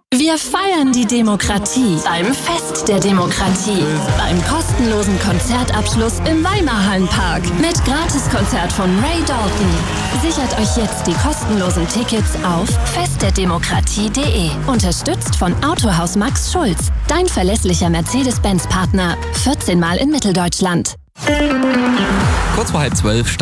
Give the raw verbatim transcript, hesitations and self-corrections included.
Wir feiern die Demokratie beim Fest der Demokratie. Beim kostenlosen Konzertabschluss im Weimarhallenpark mit Gratiskonzert von Ray Dalton. Sichert euch jetzt die kostenlosen Tickets auf fest der demokratie punkt de. Unterstützt von Autohaus Max Schulz, dein verlässlicher Mercedes-Benz-Partner. vierzehn Mal in Mitteldeutschland. Kurz vor halb zwölf